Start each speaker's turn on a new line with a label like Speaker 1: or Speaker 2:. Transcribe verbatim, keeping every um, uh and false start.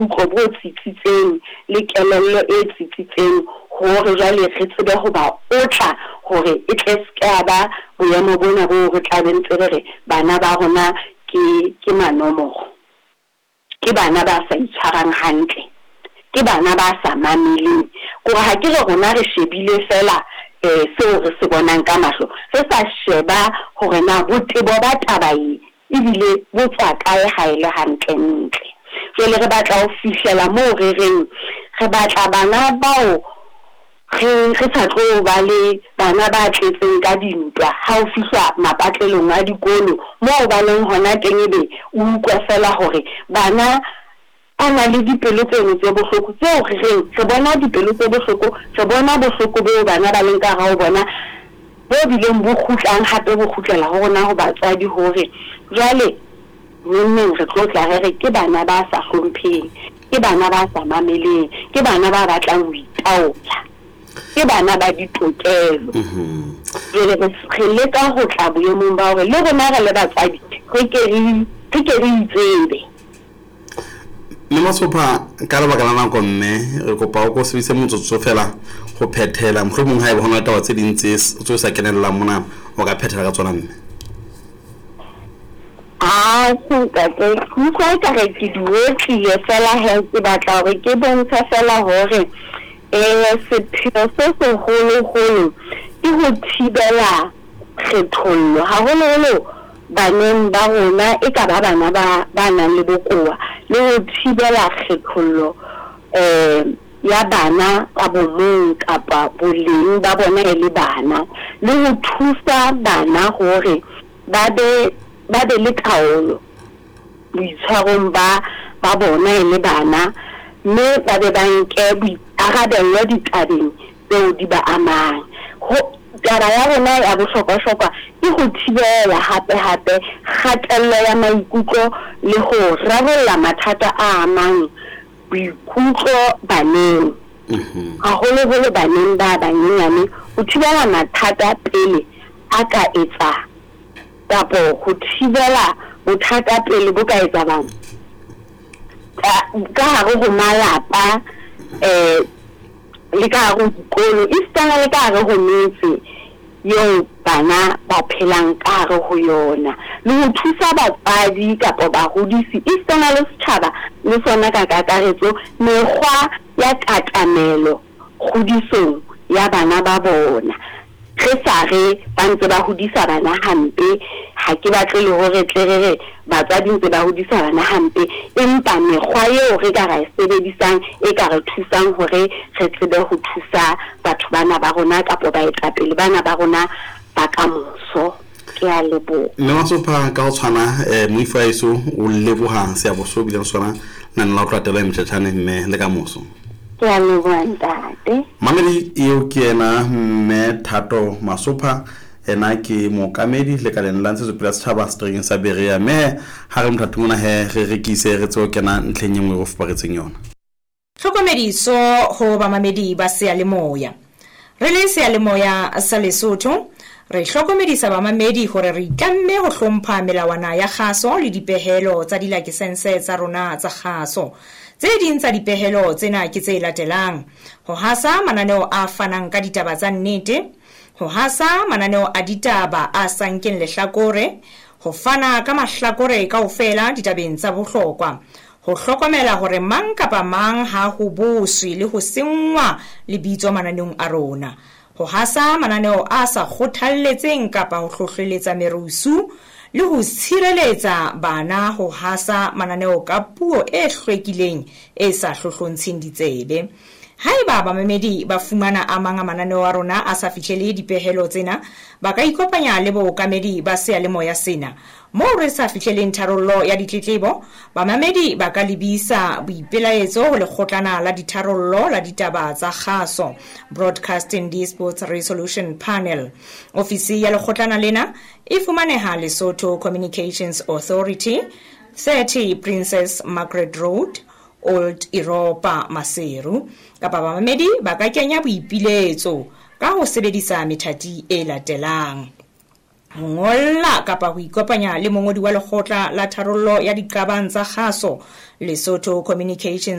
Speaker 1: go bo tsitsitseng le kelello e tsitsitseng hore jwale re tsebe ho ba otla hore e tle ska ba boemo bona bo re tla bentse re bana ba rona ke ke manomogo ke bana ba sa itshwarang hantle ke bana ba sa mameleng go ha ke re rona re shebile fela eh seo re se bonang ka mahlo re sa sheba hore na botebo ba tabai ibile bo tsa kae ha ile hantle ntle jole re batla ho fihlela mo re reng re batla bana bao re re sa tlo ba le bana ba tletseng ka dintwa ha o fihla mapatlelong a dikolo mo ba leng hona teng ebe o utlwa fela hore bana ana le dipelo tseno tse bohloko tseo re reng re bona dipelo tse bohloko re bona bohloko bo bana ba leng ka ga o bona bo bileng bo khutlang hape bo khutlela ho rona ho batswadi hore jwale nne re tlo tla re ke bana ba sa hlompheng ke bana ba sa mameleng ke bana ba batlang ho itaola ke bana ba ditokelo jere re leka ho tla boemong ba hore le rona re le batswadi re ke re ke re itsebe
Speaker 2: le Masopha ka le baka la nako mme re kopa o go sebise motsotso fela go phethela mohlomong ha e bona tawa tse dintse o sa kenella mona o ka phethela ka tsona mme
Speaker 1: ah ka ke go ka re ke duetse ye fela he ke batla hore ke bontsha fela hore eh sephiro se se holo holo ke ho thibela kgethollo ha holo holo baneng ba rona e ka ba bana ba ba nang le bokoa le ho thibela kgethollo eh ya bana ka bomong kapa boleng ba bona le bana le ho thusa bana hore ba be ba be le taolo boitshwarong ba ba bona le bana mme ba be ba nke boikarabelo ditabeng tseo di ba amang ho taba ya rona ya bohlokwa-hlokwa ke ho thibela hape-hape kgatello ya maikutlo le ho rarolla mathata a amang boikutlo baneng haholo-holo baneng ba banyenyane ho thibela mathata pele a ka etsa kapo ho thibela bothata pele bo ka etsa bang ka hare ho malapa eh le ka hare ho dikolo istana le ka hare ho metse yo bana ba phelang ka hare ho yona le ho thusa batswadi kapa bahodisi istana le setjhaba le sona ka kakaretso mekgwa ya katamelo kgodisong ya bana ba bona re sa re ba ntse ba hodisa bana hampe ha ke batle le hore tle re batswadi ntse ba hodisa bana hampe empa mekgwa eo re ka ra sebedisang e ka re thusang hore re tsebe ho thusa batho bana ba rona kapa ba etapele bana ba rona ba ka moso ke a lebo
Speaker 2: le Masopha ka o tshwana eh moifaiso o leboha se ya boso bileng sona nna la tlatela mtshane mme le ka moso
Speaker 1: ke a leboha ntate
Speaker 2: mamedi eo ke ena mme Thato Masopha ena ke mokamedi le ka lena ntse sepela setšhaba string sa Berea me ha re mthathuna he re rekise re tso kena ntleng engwe go fuparetseng yona
Speaker 3: tlhokomediso ho ba mamedi ba se le moya re le se le moya sa Lesotho re hlokomedisa ba mamedi hore re itlamme go hlompha melawana ya kgaso le dipehelo tsa dilakisense tsa rona tsa kgaso tse ding tsa dipehelo tsena ke tse latelang ho hasa mananeo a fanang ka ditaba tsa nnete ho hasa mananeo a ditaba a sankeng lehlakore ho fana ka mahlakore kaofela ditabeng tsa bohlokwa ho hlokomela hore mang kapa mang ha ho boswe le ho sengwa lebitso mananeong a rona ho hasa mananeo a sa kgothalletseng kapa ho hlohleletsa merusu le ho tshireletsa bana ho hasa mananeo ka puo e hlwekileng e sa hlohlontsheng ditsebe haeba bamamedi ba fumana a manga mananeo a rona a sa fihlele dipehelo tsena ba ka ikopanya le bookamedi ba se le moya sena mo re sa fihleleng tharollo ya ditletlebo bamamedi ba ka lebisa boipelaetso ho lekgotlana la ditharollo la ditaba tsa kgaso Broadcasting Dispute Resolution Panel ofisi ya lekgotlana lena e fumaneha Lesotho Communications Authority thirty Princess Margaret Road Old Europa Maseru kapa bamamedi ba ka kenya boipiletso ka ho sebedisa methati e latelang ho ngolla kapa ho ikopanya le mongodi wa lekgotla la tharollo ya diqabang tsa kgaso Lesotho Communications